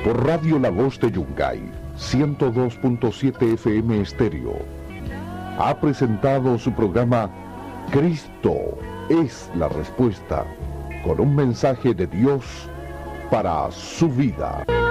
por Radio La Voz de Yungay, 102.7 FM Estéreo, ha presentado su programa Cristo es la Respuesta, con un mensaje de Dios para su vida.